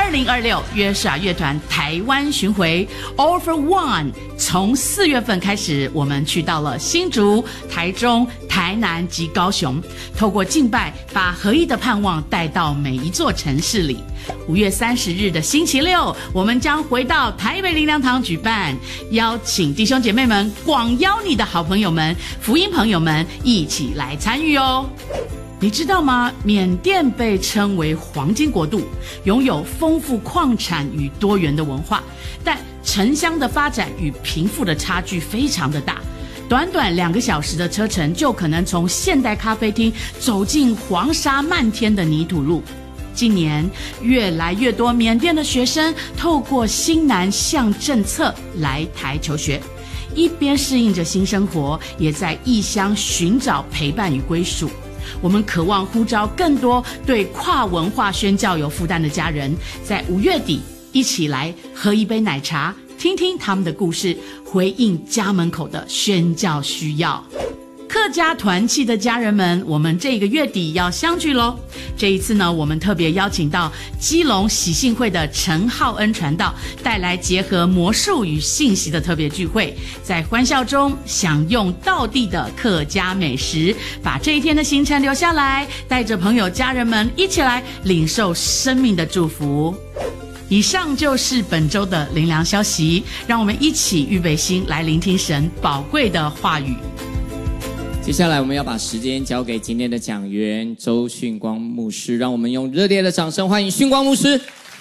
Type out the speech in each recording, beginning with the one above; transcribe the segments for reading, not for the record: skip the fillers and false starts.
2026约书亚乐团台湾巡回 All for One， 从4月份开始，我们去到了新竹、台中、台南及高雄，透过敬拜，把合一的盼望带到每一座城市里。5月30日的星期六，我们将回到台北灵粮堂举办，邀请弟兄姐妹们，广邀你的好朋友们、福音朋友们一起来参与哦。你知道吗？缅甸被称为黄金国度，拥有丰富矿产与多元的文化，但城乡的发展与贫富的差距非常的大。短短2个小时的车程，就可能从现代咖啡厅走进黄沙漫天的泥土路。近年，越来越多缅甸的学生透过新南向政策来台求学，一边适应着新生活，也在异乡寻找陪伴与归属。我们渴望呼召更多对跨文化宣教有负担的家人，在5月底一起来喝一杯奶茶，听听他们的故事，回应家门口的宣教需要。客家团契的家人们，我们这个月底要相聚咯。这一次呢，我们特别邀请到基隆喜信会的陈浩恩传道，带来结合魔术与信息的特别聚会，在欢笑中享用道地的客家美食，把这一天的行程留下来，带着朋友家人们一起来领受生命的祝福。以上就是本周的灵粮消息，让我们一起预备心来聆听神宝贵的话语。 接下来我们要把时间交给今天的讲员周训光牧师，让我们用热烈的掌声欢迎训光牧师。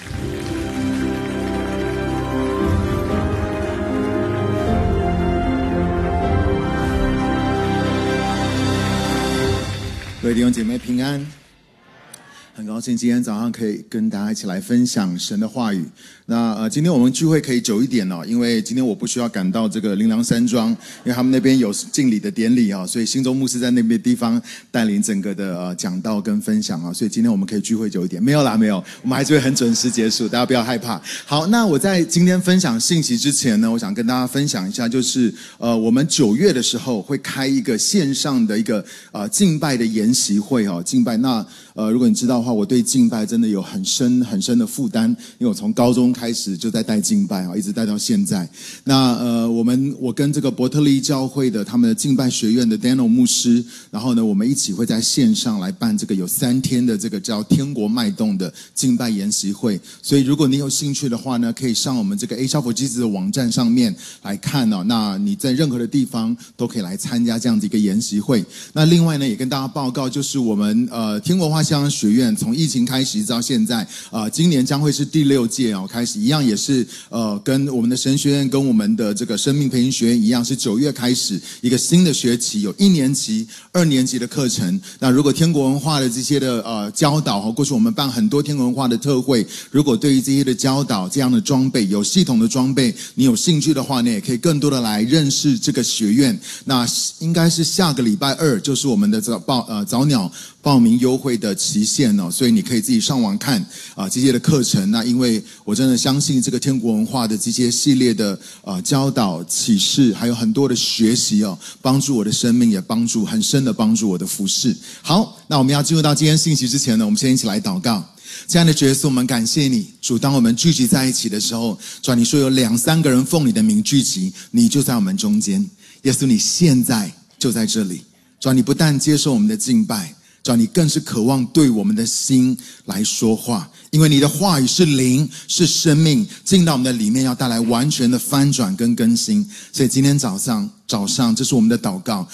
各位弟兄姐妹平安，很高兴今天早上可以跟大家一起来分享神的话语。那今天我们聚会可以久一点哦，因为今天我不需要赶到这个灵粮山庄，因为他们那边有敬礼的典礼哦，所以新州牧师在那边地方带领整个的讲道跟分享啊，所以今天我们可以聚会久一点。没有啦，没有，我们还是会很准时结束，大家不要害怕。好，那我在今天分享信息之前呢，我想跟大家分享一下，就是我们9月的时候会开一个线上的一个敬拜的研习会哦，敬拜。那如果你知道的话，我对敬拜真的有很深很深的负担，因为我从高中开始就在带敬拜啊，一直带到现在。那我跟这个伯特利教会的他们的敬拜学院的 Daniel 牧师，然后呢，我们一起会在线上来办这个有3天的这个叫天国脉动的敬拜研习会。所以如果你有兴趣的话呢，可以上我们这个 A 消佛基地的网站上面来看哦。那你在任何的地方都可以来参加这样的一个研习会。那另外呢，也跟大家报告，就是我们天国文化向阳学院从疫情开始一直到现在今年将会是第6届哦，开始一样也是跟我们的神学院跟我们的这个生命培训学院一样，是9月开始一个新的学期，有1年级、2年级的课程。那如果天国文化的这些的教导，过去我们办很多天国文化的特会，如果对于这些的教导这样的装备有系统的装备，你有兴趣的话呢，也可以更多的来认识这个学院。那应该是下个礼拜2就是我们的早鸟报名优惠的期限哦，所以你可以自己上网看这些的课程。那因为我真的相信这个天国文化的这些系列的教导启示，还有很多的学习哦，帮助我的生命，也很深的帮助我的服事。好，那我们要进入到今天信息之前呢，我们先一起来祷告。亲爱的主耶稣，我们感谢你，主，当我们聚集在一起的时候，主，你说有2、3个人奉你的名聚集，你就在我们中间。耶稣，你现在就在这里。主，你不但接受我们的敬拜，主，你更是渴望对我们的心来说话，因为你的话语是灵，是生命，进到我们的里面，要带来完全的翻转跟更新。所以今天早上，这是我们的祷告，